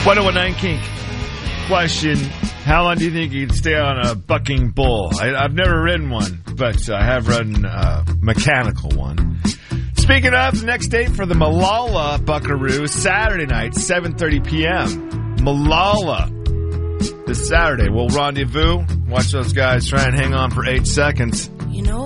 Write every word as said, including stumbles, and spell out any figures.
one oh one nine Kink. Question, how long do you think you can stay on a bucking bull? I, I've never ridden one, but I have ridden a mechanical one. Speaking of, the next date for the Malala Buckaroo, Saturday night, seven thirty p.m. Malala. This Saturday, we'll rendezvous. Watch those guys try and hang on for eight seconds. You know